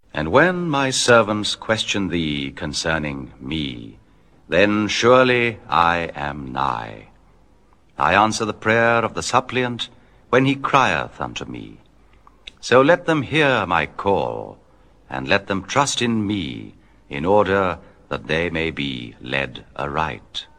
And when my servants question thee concerning me, then surely I am nigh. I answer the prayer of the suppliant when he crieth unto me. So let them hear my call, and let them trust in me, in order that they may be led aright.